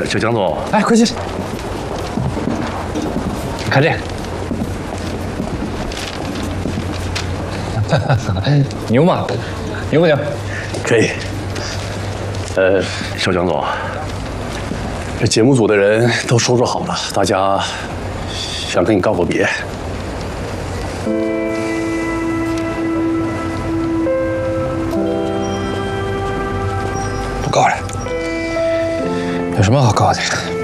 蒋总， 哎，快进。看这个，牛吗？牛不牛？ 可以。小蒋总，这节目组的人都收拾好了，大家想跟你告个别。 不告了。有什么好告的？